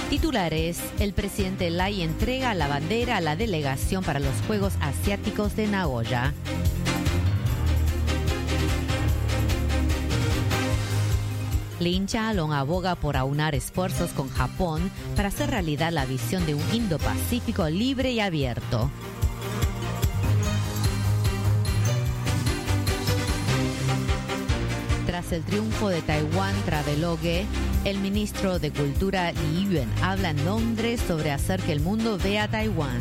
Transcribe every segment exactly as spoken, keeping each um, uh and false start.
Titulares: el presidente Lai entrega la bandera a la delegación para los Juegos Asiáticos de Nagoya. Lin Chia-long aboga por aunar esfuerzos con Japón para hacer realidad la visión de un Indo-Pacífico libre y abierto. Tras el triunfo de Taiwán Travelogue, el ministro de Cultura Li Yuan habla en Londres sobre hacer que el mundo vea a Taiwán.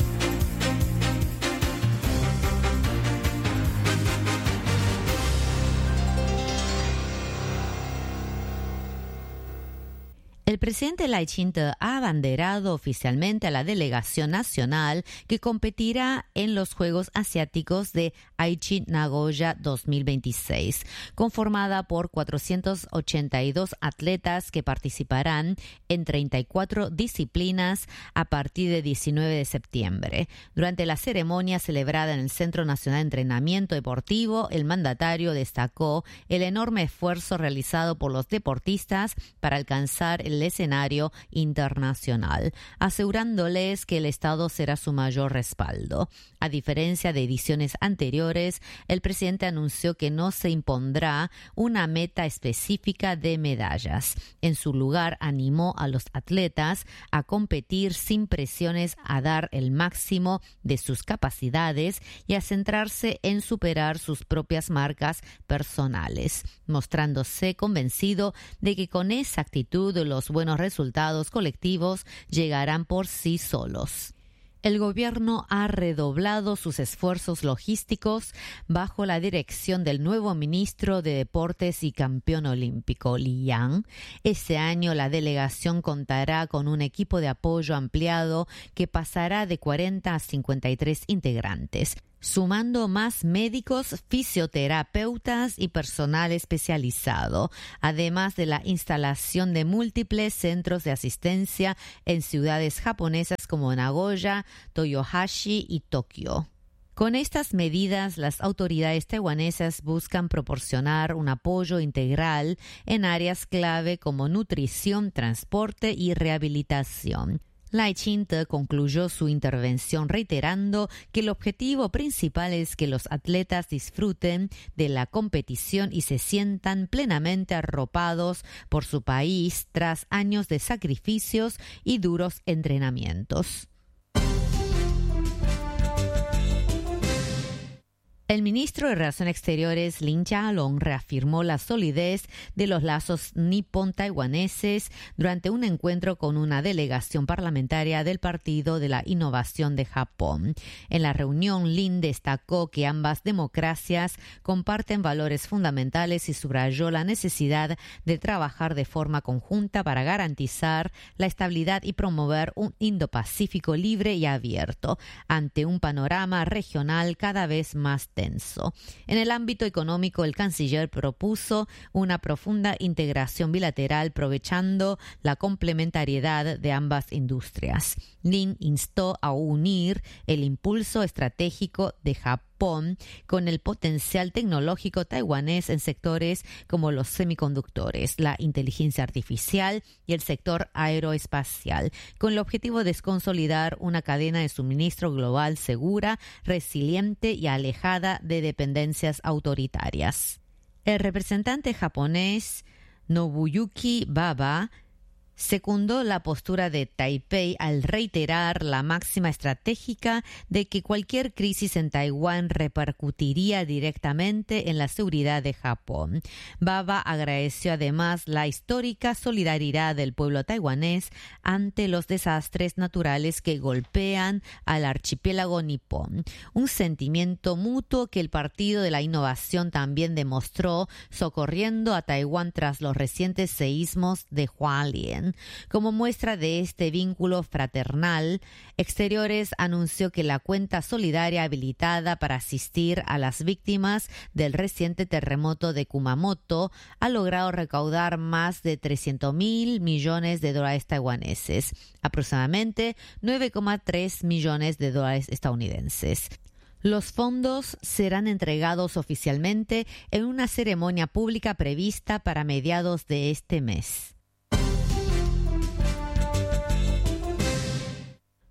El presidente Lai Ching-te ha abanderado oficialmente a la delegación nacional que competirá en los Juegos Asiáticos de Aichi Nagoya dos mil veintiséis, conformada por cuatrocientos ochenta y dos atletas que participarán en treinta y cuatro disciplinas a partir de diecinueve de septiembre. Durante la ceremonia celebrada en el Centro Nacional de Entrenamiento Deportivo, el mandatario destacó el enorme esfuerzo realizado por los deportistas para alcanzar el escenario internacional, asegurándoles que el Estado será su mayor respaldo. A diferencia de ediciones anteriores, el presidente anunció que no se impondrá una meta específica de medallas. En su lugar, animó a los atletas a competir sin presiones, a dar el máximo de sus capacidades y a centrarse en superar sus propias marcas personales, mostrándose convencido de que con esa actitud los buenos resultados colectivos llegarán por sí solos. El gobierno ha redoblado sus esfuerzos logísticos bajo la dirección del nuevo ministro de Deportes y campeón olímpico, Li Yang. Este año la delegación contará con un equipo de apoyo ampliado que pasará de cuarenta a cincuenta y tres integrantes, sumando más médicos, fisioterapeutas y personal especializado, además de la instalación de múltiples centros de asistencia en ciudades japonesas como Nagoya, Toyohashi y Tokio. Con estas medidas, las autoridades taiwanesas buscan proporcionar un apoyo integral en áreas clave como nutrición, transporte y rehabilitación. Lai Ching-te concluyó su intervención reiterando que el objetivo principal es que los atletas disfruten de la competición y se sientan plenamente arropados por su país tras años de sacrificios y duros entrenamientos. El ministro de Relaciones Exteriores, Lin Chia-long, reafirmó la solidez de los lazos nipón-taiwaneses durante un encuentro con una delegación parlamentaria del Partido de la Innovación de Japón. En la reunión, Lin destacó que ambas democracias comparten valores fundamentales y subrayó la necesidad de trabajar de forma conjunta para garantizar la estabilidad y promover un Indo-Pacífico libre y abierto ante un panorama regional cada vez más tenso. En el ámbito económico, el canciller propuso una profunda integración bilateral aprovechando la complementariedad de ambas industrias. Lin instó a unir el impulso estratégico de Japón con el potencial tecnológico taiwanés en sectores como los semiconductores, la inteligencia artificial y el sector aeroespacial, con el objetivo de consolidar una cadena de suministro global segura, resiliente y alejada de dependencias autoritarias. El representante japonés Nobuyuki Baba secundó la postura de Taipei al reiterar la máxima estratégica de que cualquier crisis en Taiwán repercutiría directamente en la seguridad de Japón. Baba agradeció además la histórica solidaridad del pueblo taiwanés ante los desastres naturales que golpean al archipiélago nipón, un sentimiento mutuo que el Partido de la Innovación también demostró socorriendo a Taiwán tras los recientes seísmos de Hualien. Como muestra de este vínculo fraternal, Exteriores anunció que la cuenta solidaria habilitada para asistir a las víctimas del reciente terremoto de Kumamoto ha logrado recaudar más de trescientos mil millones de dólares taiwaneses, aproximadamente nueve coma tres millones de dólares estadounidenses. Los fondos serán entregados oficialmente en una ceremonia pública prevista para mediados de este mes.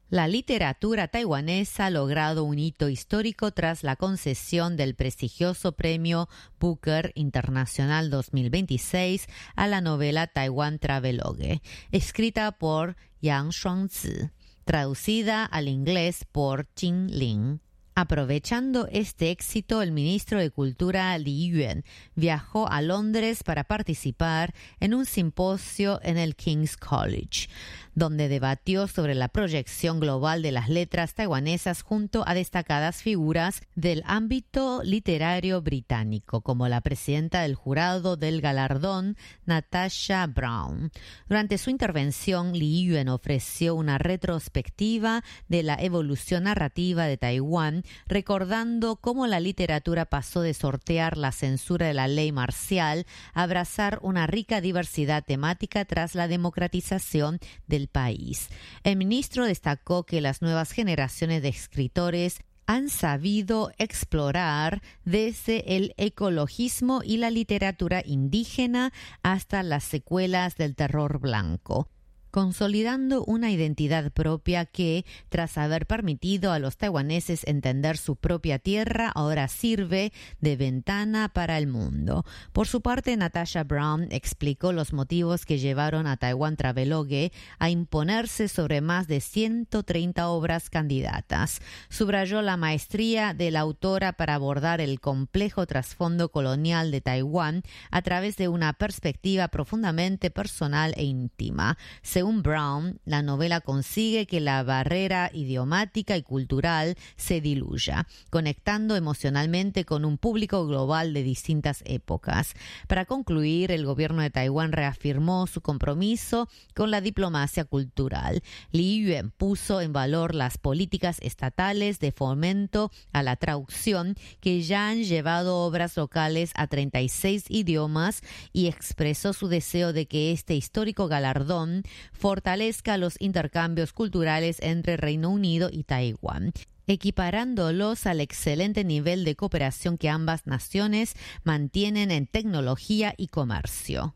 La literatura taiwanesa ha logrado un hito histórico tras la concesión del prestigioso premio Booker Internacional dos mil veintiséis a la novela Taiwan Travelogue, escrita por Yang Shuangzi, traducida al inglés por Jin Lin. Aprovechando este éxito, el ministro de Cultura Li Yuan viajó a Londres para participar en un simposio en el King's College, donde debatió sobre la proyección global de las letras taiwanesas junto a destacadas figuras del ámbito literario británico, como la presidenta del jurado del galardón, Natasha Brown. Durante su intervención, Li Yuan ofreció una retrospectiva de la evolución narrativa de Taiwán, recordando cómo la literatura pasó de sortear la censura de la ley marcial a abrazar una rica diversidad temática tras la democratización del país. El ministro destacó que las nuevas generaciones de escritores han sabido explorar desde el ecologismo y la literatura indígena hasta las secuelas del terror blanco, consolidando una identidad propia que, tras haber permitido a los taiwaneses entender su propia tierra, ahora sirve de ventana para el mundo. Por su parte, Natasha Brown explicó los motivos que llevaron a Taiwan Travelogue a imponerse sobre más de ciento treinta obras candidatas. Subrayó la maestría de la autora para abordar el complejo trasfondo colonial de Taiwán a través de una perspectiva profundamente personal e íntima. Según Brown, la novela consigue que la barrera idiomática y cultural se diluya, conectando emocionalmente con un público global de distintas épocas. Para concluir, el gobierno de Taiwán reafirmó su compromiso con la diplomacia cultural. Li Yuan puso en valor las políticas estatales de fomento a la traducción que ya han llevado obras locales a treinta y seis idiomas y expresó su deseo de que este histórico galardón fortalezca los intercambios culturales entre Reino Unido y Taiwán, equiparándolos al excelente nivel de cooperación que ambas naciones mantienen en tecnología y comercio.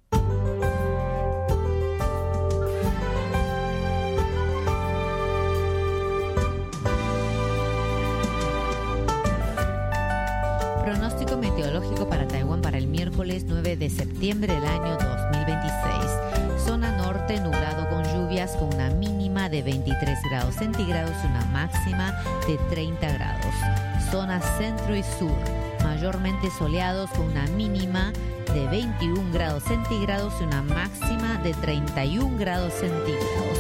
Pronóstico meteorológico para Taiwán para el miércoles nueve de septiembre del año dos mil veintiséis. Zona norte nublado con lluvias con una mínima de veintitrés grados centígrados y una máxima de treinta grados. Zona centro y sur mayormente soleados con una mínima de veintiún grados centígrados y una máxima de treinta y un grados centígrados.